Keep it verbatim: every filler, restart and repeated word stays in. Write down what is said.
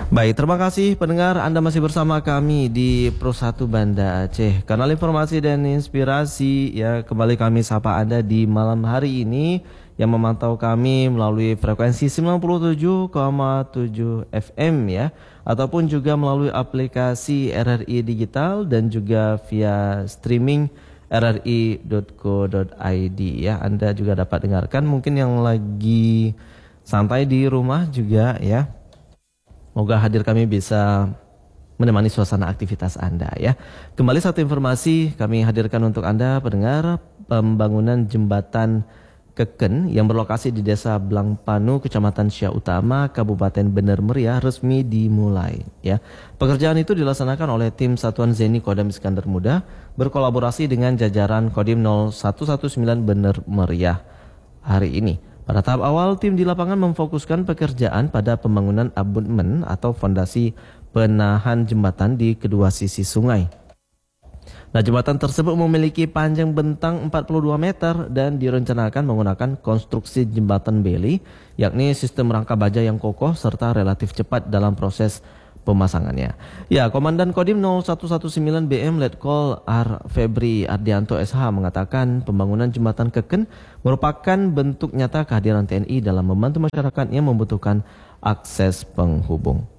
Baik, terima kasih pendengar, Anda masih bersama kami di Pro satu Banda Aceh, kanal informasi dan inspirasi. Ya, kembali kami sapa Anda di malam hari ini yang memantau kami melalui frekuensi sembilan puluh tujuh koma tujuh F M ya, ataupun juga melalui aplikasi R R I Digital dan juga via streaming r r i dot co dot i d ya. Anda juga dapat dengarkan mungkin yang lagi santai di rumah juga ya. Semoga hadir kami bisa menemani suasana aktivitas Anda ya. Kembali satu informasi kami hadirkan untuk Anda pendengar, pembangunan jembatan Keken yang berlokasi di Desa Blangpanu, Kecamatan Syah Utama, Kabupaten Bener Meriah resmi dimulai ya. Pekerjaan itu dilaksanakan oleh tim Satuan Zeni Kodam Iskandar Muda berkolaborasi dengan jajaran Kodim nol satu satu sembilan Bener Meriah hari ini. Pada tahap awal, tim di lapangan memfokuskan pekerjaan pada pembangunan abutmen atau fondasi penahan jembatan di kedua sisi sungai. Nah, jembatan tersebut memiliki panjang bentang empat puluh dua meter dan direncanakan menggunakan konstruksi jembatan beli, yakni sistem rangka baja yang kokoh serta relatif cepat dalam proses pemasangannya. Ya, Komandan Kodim nol satu satu sembilan B M Letkol R. Febri Ardianto S H mengatakan pembangunan jembatan Keken merupakan bentuk nyata kehadiran T N I dalam membantu masyarakat yang membutuhkan akses penghubung.